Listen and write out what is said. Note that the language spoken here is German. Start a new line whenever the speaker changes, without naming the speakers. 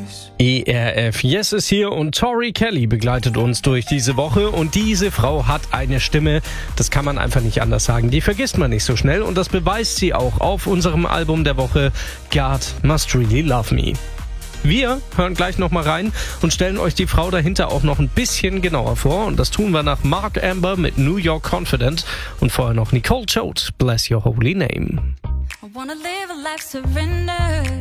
ERF Yes ist hier und Tori Kelly begleitet uns durch diese Woche und diese Frau hat eine Stimme, das kann man einfach nicht anders sagen, die vergisst man nicht so schnell und das beweist sie auch auf unserem Album der Woche God Must Really Love Me. Wir hören gleich nochmal rein und stellen euch die Frau dahinter auch noch ein bisschen genauer vor und das tun wir nach Mark Amber mit New York Confident und vorher noch Nicole Choate, Bless Your Holy Name.
I wanna live a life surrender.